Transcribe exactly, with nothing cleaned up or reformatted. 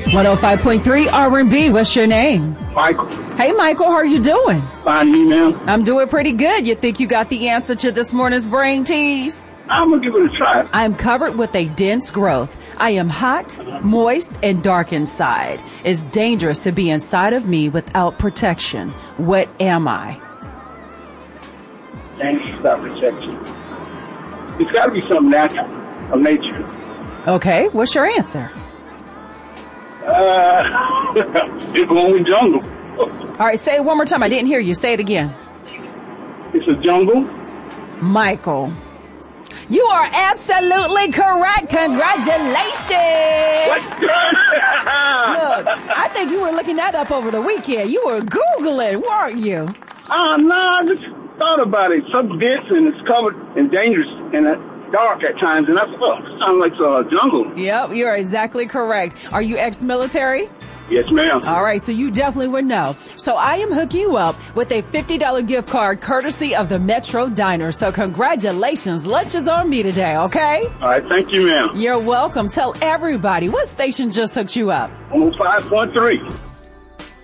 one oh five point three R and B. What's your name? Michael. Hey, Michael, how are you doing? Fine, me, ma'am. I'm doing pretty good. You think you got the answer to this morning's brain tease? I'm going to give it a try. I am covered with a dense growth. I am hot, moist, and dark inside. It's dangerous to be inside of me without protection. What am I? Dangerous without protection. It's got to be something natural, of nature. Okay, what's your answer? Uh, it's going with jungle. All right, say it one more time. I didn't hear you. Say it again. It's a jungle. Michael, you are absolutely correct. Congratulations. What's Look, I think you were looking that up over the weekend. You were Googling, weren't you? Oh, no, I just thought about it. Some dense and it's covered and dangerous and uh, dark at times. And I thought, oh, it sounds like a jungle. Yep, you're exactly correct. Are you ex-military? Yes, ma'am. All right, so you definitely would know. So I am hooking you up with a fifty dollars gift card courtesy of the Metro Diner. So congratulations. Lunch is on me today, okay? All right, thank you, ma'am. You're welcome. Tell everybody, what station just hooked you up? one oh five point three.